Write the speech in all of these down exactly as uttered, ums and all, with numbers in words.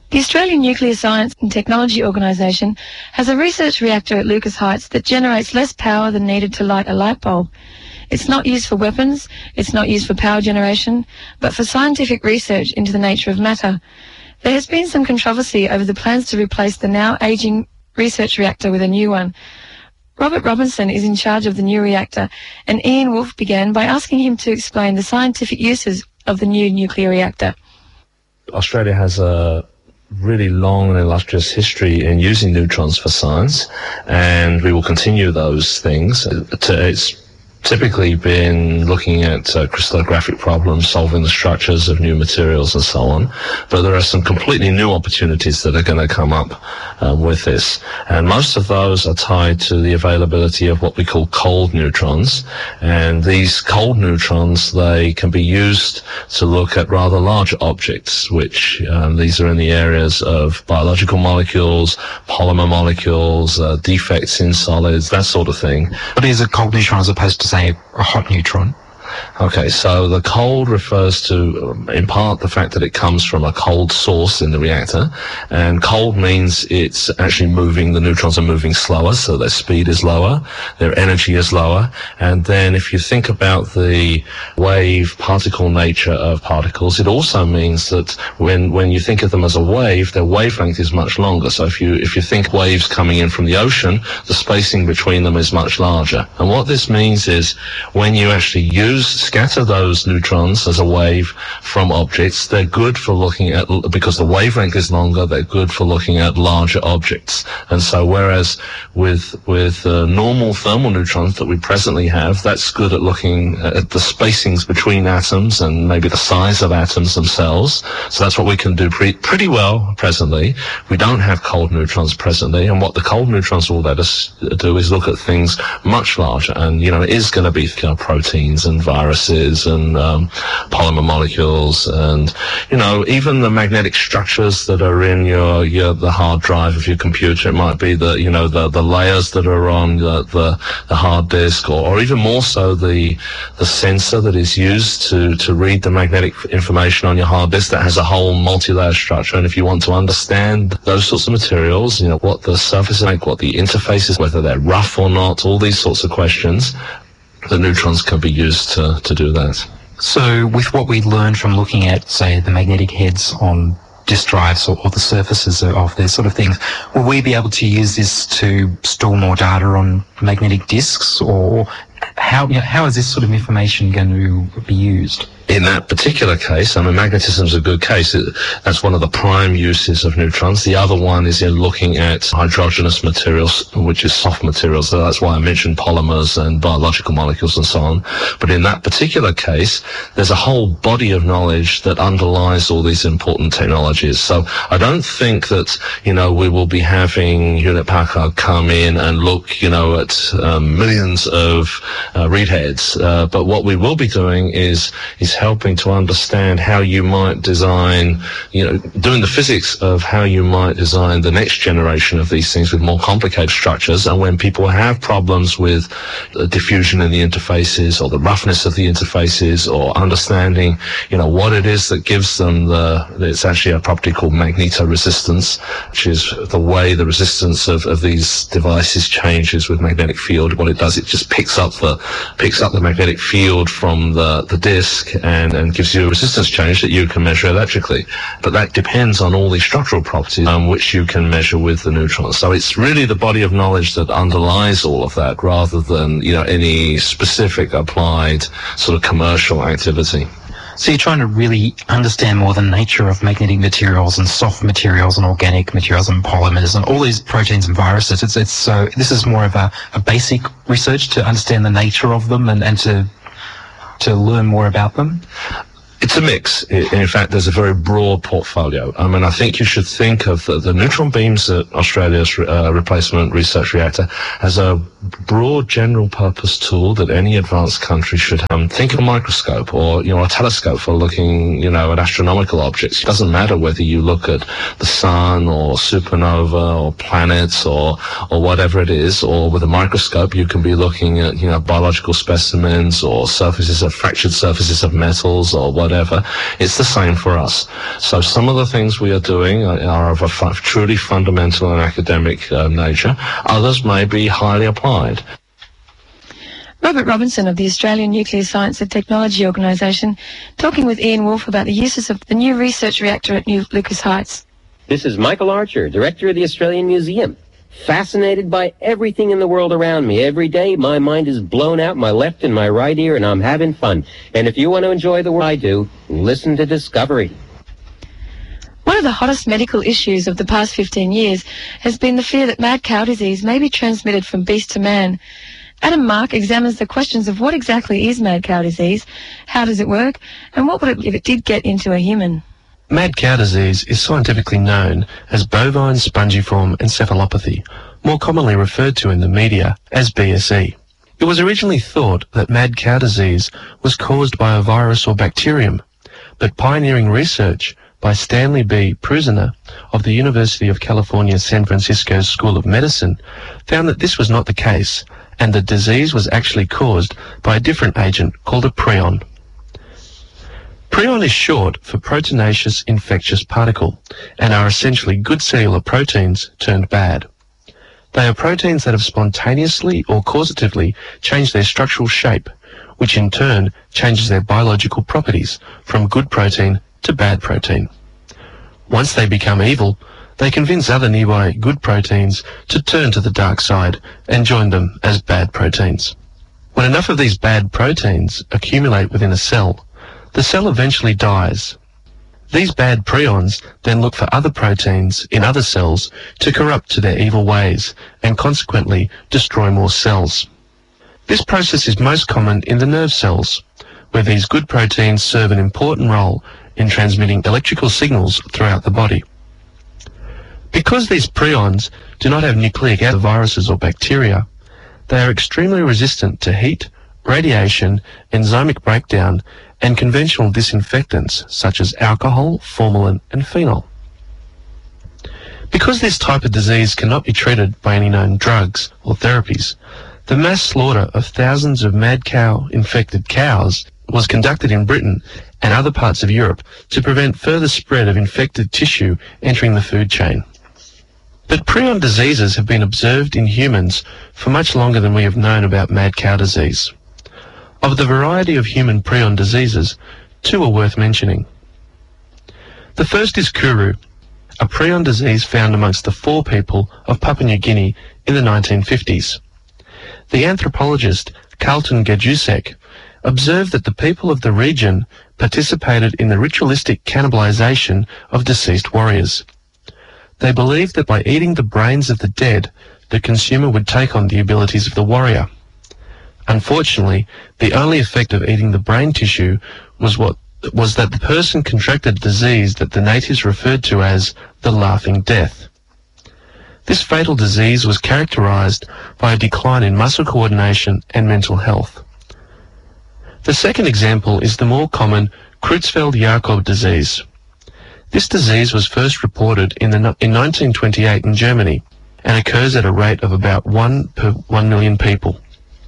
The Australian Nuclear Science and Technology Organisation has a research reactor at Lucas Heights that generates less power than needed to light a light bulb. It's not used for weapons, it's not used for power generation, but for scientific research into the nature of matter. There has been some controversy over the plans to replace the now ageing research reactor with a new one. Robert Robinson is in charge of the new reactor, and Ian Wolfe began by asking him to explain the scientific uses of the new nuclear reactor. Australia has a really long and illustrious history in using neutrons for science, and we will continue those things. It's typically been looking at uh, crystallographic problems, solving the structures of new materials and so on, but there are some completely new opportunities that are going to come up uh, with this, and most of those are tied to the availability of what we call cold neutrons. And these cold neutrons, they can be used to look at rather large objects, which um, these are in the areas of biological molecules, polymer molecules, uh, defects in solids, that sort of thing. What is a cold neutron as opposed to, say, a hot neutron? Okay, so the cold refers to, um, in part, the fact that it comes from a cold source in the reactor, and cold means it's actually moving, the neutrons are moving slower, so their speed is lower, their energy is lower, and then if you think about the wave particle nature of particles, it also means that when when you think of them as a wave, their wavelength is much longer. So if you if you think waves coming in from the ocean, the spacing between them is much larger. And what this means is when you actually use scatter those neutrons as a wave from objects, they're good for looking at, because the wavelength is longer, they're good for looking at larger objects. And so whereas with with uh, normal thermal neutrons that we presently have, that's good at looking at the spacings between atoms and maybe the size of atoms themselves. So that's what we can do pre pretty well presently. We don't have cold neutrons presently, and what the cold neutrons will let us do is look at things much larger. And, you know, it is going to be, you know, proteins and viruses and um, polymer molecules, and, you know, even the magnetic structures that are in your, your the hard drive of your computer. It might be the, you know, the the layers that are on the the, the hard disk, or, or even more so the the sensor that is used to to read the magnetic information on your hard disk, that has a whole multi-layer structure. And if you want to understand those sorts of materials, you know, what the surface is like, what the interface is, whether they're rough or not, all these sorts of questions, the neutrons can be used to, to do that. So with what we learned from looking at, say, the magnetic heads on disk drives, or, or the surfaces of these sort of things, will we be able to use this to store more data on magnetic disks, or how, you know, how is this sort of information going to be used? In that particular case, I mean, magnetism is a good case. It, that's one of the prime uses of neutrons. The other one is in looking at hydrogenous materials, which is soft materials. So that's why I mentioned polymers and biological molecules and so on. But in that particular case, there's a whole body of knowledge that underlies all these important technologies. So I don't think that, you know, we will be having Hewlett Packard come in and look, you know, at um, millions of uh, read heads. Uh, but what we will be doing is is helping to understand how you might design, you know, doing the physics of how you might design the next generation of these things with more complicated structures. And when people have problems with the diffusion in the interfaces, or the roughness of the interfaces, or understanding, you know, what it is that gives them the, it's actually a property called magnetoresistance, which is the way the resistance of, of these devices changes with magnetic field. What it does, it just picks up the, picks up the magnetic field from the, the disk, And, and gives you a resistance change that you can measure electrically. But that depends on all these structural properties, um, which you can measure with the neutrons. So it's really the body of knowledge that underlies all of that, rather than, you know, any specific applied sort of commercial activity. So you're trying to really understand more the nature of magnetic materials and soft materials and organic materials and polymers and all these proteins and viruses. It's, it's so this is more of a, a basic research to understand the nature of them and, and to to learn more about them? It's a mix. In fact, there's a very broad portfolio. I mean, I think you should think of the, the neutron beams at Australia's uh, replacement research reactor as a broad general purpose tool that any advanced country should um, think of a microscope, or, you know, a telescope for looking, you know, at astronomical objects. It doesn't matter whether you look at the sun or supernova or planets or, or whatever it is, or with a microscope you can be looking at, you know, biological specimens or surfaces of fractured surfaces of metals or whatever. whatever. It's the same for us. So some of the things we are doing are, are of a fu- truly fundamental and academic uh, nature. Others may be highly applied. Robert Robinson of the Australian Nuclear Science and Technology Organisation, talking with Ian Wolfe about the uses of the new research reactor at New Lucas Heights. This is Michael Archer, Director of the Australian Museum. Fascinated by everything in the world around me. Every day my mind is blown out, my left and my right ear, and I'm having fun. And if you want to enjoy the world I do, listen to Discovery. One of the hottest medical issues of the past fifteen years has been the fear that mad cow disease may be transmitted from beast to man. Adam Mark examines the questions of what exactly is mad cow disease, how does it work, and what would it if it did get into a human. Mad cow disease is scientifically known as bovine spongiform encephalopathy, more commonly referred to in the media as B S E. It was originally thought that mad cow disease was caused by a virus or bacterium, but pioneering research by Stanley B. Prusiner of the University of California San Francisco School of Medicine found that this was not the case, and the disease was actually caused by a different agent called a prion. Prion is short for proteinaceous infectious particle and are essentially good cellular proteins turned bad. They are proteins that have spontaneously or causatively changed their structural shape, which in turn changes their biological properties from good protein to bad protein. Once they become evil, they convince other nearby good proteins to turn to the dark side and join them as bad proteins. When enough of these bad proteins accumulate within a cell, the cell eventually dies. These bad prions then look for other proteins in other cells to corrupt to their evil ways and consequently destroy more cells. This process is most common in the nerve cells, where these good proteins serve an important role in transmitting electrical signals throughout the body. Because these prions do not have nucleic acid viruses or bacteria, they are extremely resistant to heat, radiation, enzymic breakdown, and conventional disinfectants such as alcohol, formalin, and phenol. Because this type of disease cannot be treated by any known drugs or therapies, the mass slaughter of thousands of mad cow infected cows was conducted in Britain and other parts of Europe to prevent further spread of infected tissue entering the food chain. But prion diseases have been observed in humans for much longer than we have known about mad cow disease. Of the variety of human prion diseases, two are worth mentioning. The first is Kuru, a prion disease found amongst the Fore people of Papua New Guinea in the nineteen fifties. The anthropologist Carlton Gajdusek observed that the people of the region participated in the ritualistic cannibalization of deceased warriors. They believed that by eating the brains of the dead, the consumer would take on the abilities of the warrior. Unfortunately, the only effect of eating the brain tissue was what was that the person contracted a disease that the natives referred to as the laughing death. This fatal disease was characterized by a decline in muscle coordination and mental health. The second example is the more common Creutzfeldt-Jakob disease. This disease was first reported in, the, in nineteen twenty-eight in Germany and occurs at a rate of about one per one million people.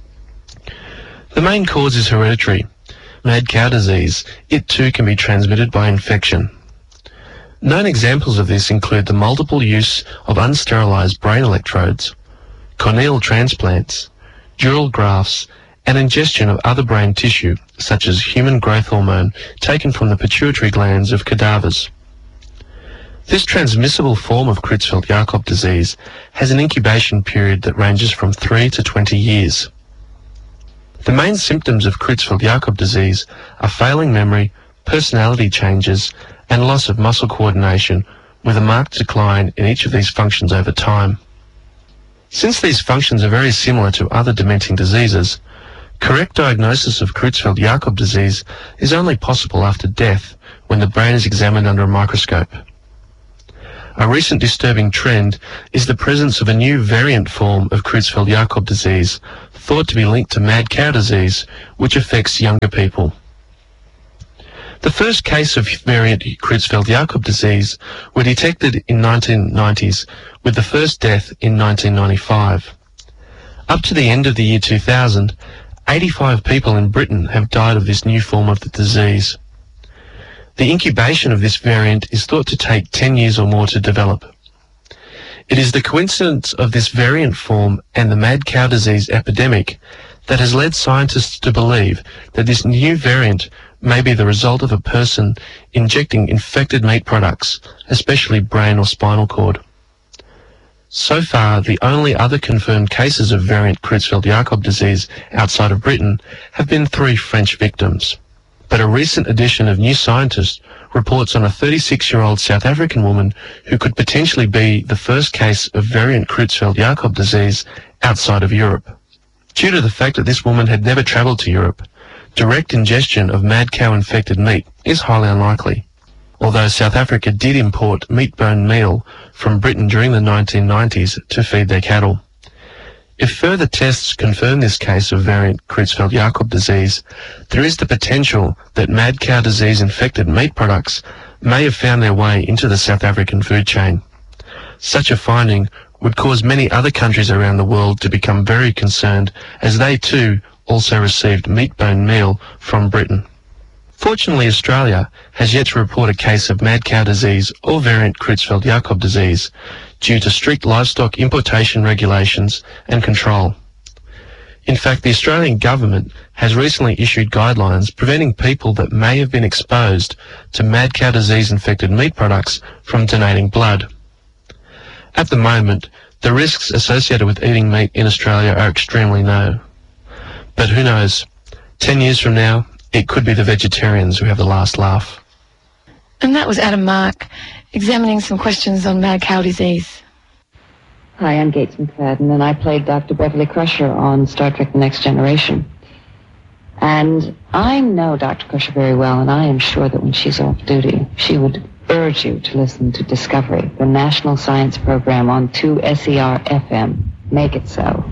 The main cause is hereditary. Mad cow disease, it too can be transmitted by infection. Known examples of this include the multiple use of unsterilized brain electrodes, corneal transplants, dural grafts, and ingestion of other brain tissue, such as human growth hormone taken from the pituitary glands of cadavers. This transmissible form of Creutzfeldt-Jakob disease has an incubation period that ranges from three to twenty years. The main symptoms of Creutzfeldt-Jakob disease are failing memory, personality changes, and loss of muscle coordination, with a marked decline in each of these functions over time. Since these functions are very similar to other dementing diseases, correct diagnosis of Creutzfeldt-Jakob disease is only possible after death when the brain is examined under a microscope. A recent disturbing trend is the presence of a new variant form of Creutzfeldt-Jakob disease, thought to be linked to mad cow disease, which affects younger people. The first case of variant Creutzfeldt-Jakob disease were detected in nineteen nineties, with the first death in nineteen ninety-five. Up to the end of the year two thousand, eighty-five people in Britain have died of this new form of the disease. The incubation of this variant is thought to take ten years or more to develop. It is the coincidence of this variant form and the mad cow disease epidemic that has led scientists to believe that this new variant may be the result of a person injecting infected meat products, especially brain or spinal cord. So far, the only other confirmed cases of variant Creutzfeldt-Jakob disease outside of Britain have been three French victims. But a recent edition of New Scientist reports on a thirty-six-year-old South African woman who could potentially be the first case of variant Creutzfeldt-Jakob disease outside of Europe. Due to the fact that this woman had never travelled to Europe, direct ingestion of mad cow-infected meat is highly unlikely, although South Africa did import meat-bone meal from Britain during the nineteen nineties to feed their cattle. If further tests confirm this case of variant Creutzfeldt-Jakob disease, there is the potential that mad cow disease-infected meat products may have found their way into the South African food chain. Such a finding would cause many other countries around the world to become very concerned, as they too also received meat-bone meal from Britain. Fortunately, Australia has yet to report a case of mad cow disease or variant Creutzfeldt-Jakob disease due to strict livestock importation regulations and control. In fact, the Australian government has recently issued guidelines preventing people that may have been exposed to mad cow disease-infected meat products from donating blood. At the moment, the risks associated with eating meat in Australia are extremely low. But who knows? Ten years from now, it could be the vegetarians who have the last laugh. And that was Adam Mark, examining some questions on mad cow disease. Hi, I'm Gates McFadden, and I played Doctor Beverly Crusher on Star Trek The Next Generation. And I know Doctor Crusher very well, and I am sure that when she's off duty, she would urge you to listen to Discovery, the national science program on two S E R F M. Make it so.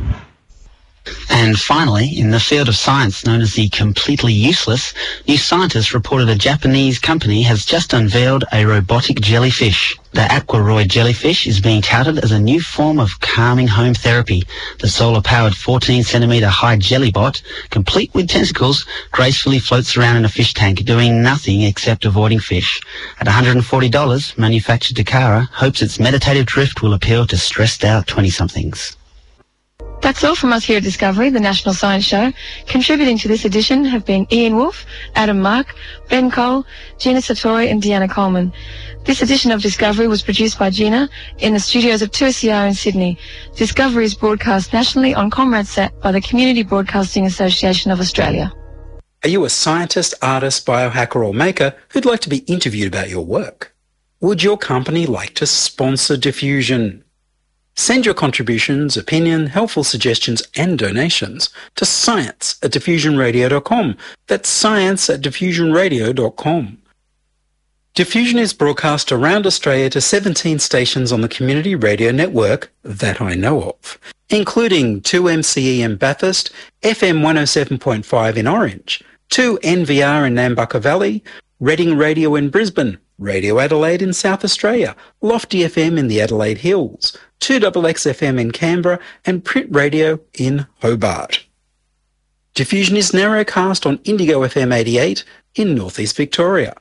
And finally, in the field of science known as the completely useless, New Scientist reported a Japanese company has just unveiled a robotic jellyfish. The Aquaroid jellyfish is being touted as a new form of calming home therapy. The solar-powered fourteen centimetre high jellybot, complete with tentacles, gracefully floats around in a fish tank, doing nothing except avoiding fish. At one hundred forty dollars, manufactured Takara hopes its meditative drift will appeal to stressed-out twenty-somethings. That's all from us here at Discovery, the National Science Show. Contributing to this edition have been Ian Wolfe, Adam Mark, Ben Cole, Gina Sartori and Deanna Coleman. This edition of Discovery was produced by Gina in the studios of two S E R in Sydney. Discovery is broadcast nationally on ComRadSat by the Community Broadcasting Association of Australia. Are you a scientist, artist, biohacker or maker who'd like to be interviewed about your work? Would your company like to sponsor Diffusion? Send your contributions, opinion, helpful suggestions and donations to science at diffusion radio dot com. That's science at diffusion radio dot com. Diffusion is broadcast around Australia to seventeen stations on the community radio network that I know of, including two M C E in Bathurst, F M one oh seven point five in Orange, two N V R in Nambucca Valley, Reading Radio in Brisbane, Radio Adelaide in South Australia, Lofty F M in the Adelaide Hills, two X X F M in Canberra, and Print Radio in Hobart. Diffusion is narrowcast on Indigo F M eighty-eight in Northeast Victoria.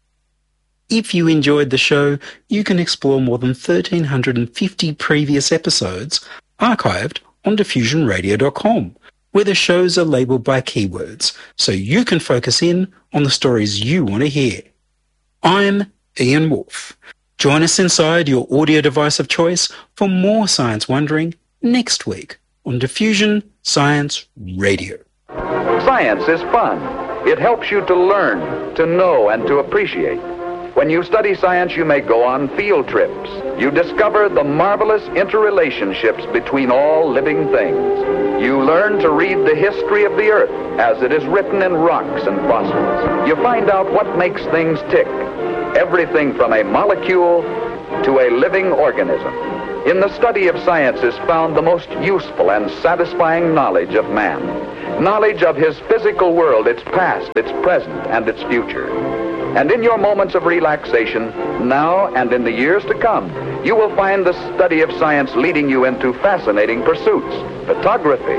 If you enjoyed the show, you can explore more than one thousand three hundred fifty previous episodes archived on diffusion radio dot com, where the shows are labelled by keywords, so you can focus in on the stories you want to hear. I'm Ian Wolfe. Join us inside your audio device of choice for more science wondering next week on Diffusion Science Radio. Science is fun. It helps you to learn, to know, and to appreciate. When you study science, you may go on field trips. You discover the marvelous interrelationships between all living things. You learn to read the history of the Earth as it is written in rocks and fossils. You find out what makes things tick. Everything from a molecule to a living organism. In the study of science is found the most useful and satisfying knowledge of man. Knowledge of his physical world, its past, its present, and its future. And in your moments of relaxation, now and in the years to come, you will find the study of science leading you into fascinating pursuits. Photography,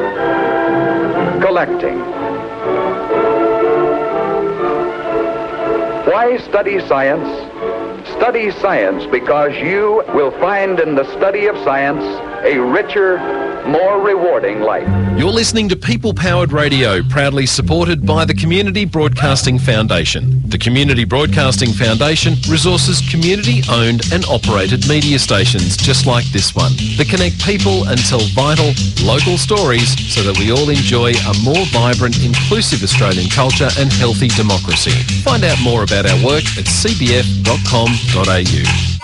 collecting, Why study science? Study science because you will find in the study of science a richer, more rewarding life. You're listening to People Powered Radio, proudly supported by the Community Broadcasting Foundation. The Community Broadcasting Foundation resources community-owned and operated media stations just like this one that connect people and tell vital, local stories so that we all enjoy a more vibrant, inclusive Australian culture and healthy democracy. Find out more about our work at c b f dot com dot a u.